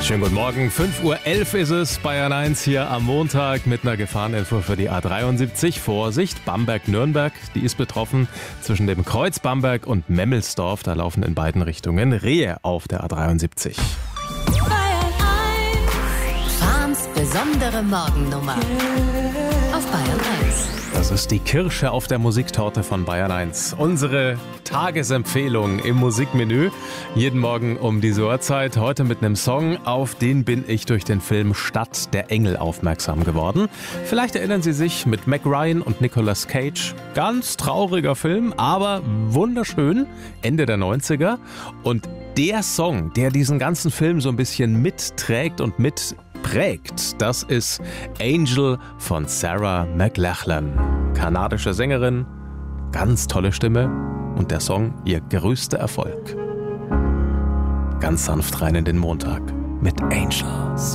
Schönen guten Morgen, 5:11 Uhr ist es, Bayern 1 hier am Montag mit einer Gefahreninfo für die A73. Vorsicht, Bamberg-Nürnberg, die ist betroffen. Zwischen dem Kreuz Bamberg und Memmelsdorf, da laufen in beiden Richtungen Rehe auf der A73. Bayern 1, Fahns besondere Morgennummer auf Bayern 1. Das ist die Kirsche auf der Musiktorte von Bayern 1. Unsere Tagesempfehlung im Musikmenü. Jeden Morgen um diese Uhrzeit. Heute mit einem Song, auf den bin ich durch den Film Stadt der Engel aufmerksam geworden. Vielleicht erinnern Sie sich, mit Meg Ryan und Nicolas Cage. Ganz trauriger Film, aber wunderschön. Ende der 90er. Und der Song, der diesen ganzen Film so ein bisschen mitträgt und mitprägt, das ist Angel von Sarah McLachlan. Kanadische Sängerin, ganz tolle Stimme und der Song ihr größter Erfolg. Ganz sanft rein in den Montag mit Angels.